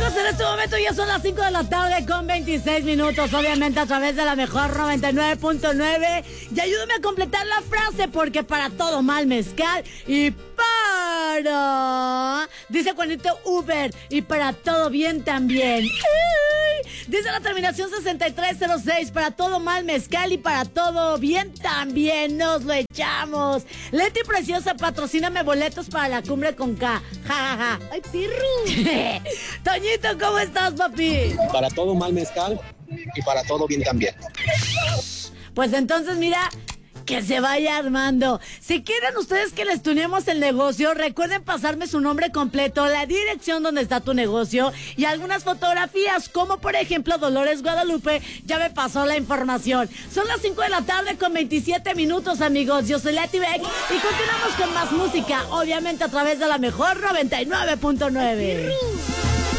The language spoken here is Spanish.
Amigos, en este momento ya son las 5 de la tarde con 26 minutos, obviamente a través de la mejor 99.9. Y ayúdame a completar la frase, porque para todo mal mezcal y para... Dice Juanito Uber, y para todo bien también. Dice la terminación 6306, para todo mal mezcal y para todo bien también. Nos lo echamos. Leti Preciosa, patrocíname boletos para la cumbre con K. Ja, ja, ja. ¡Ay, perro! Toñito, ¿cómo estás, papi? Para todo mal mezcal y para todo bien también. Pues entonces, mira, que se vaya armando. Si quieren ustedes que les tunemos el negocio, recuerden pasarme su nombre completo, la dirección donde está tu negocio y algunas fotografías, como por ejemplo Dolores Guadalupe ya me pasó la información. Son las 5 de la tarde con 27 minutos, amigos. Yo soy Leti Beck y continuamos con más música, obviamente a través de la mejor 99.9.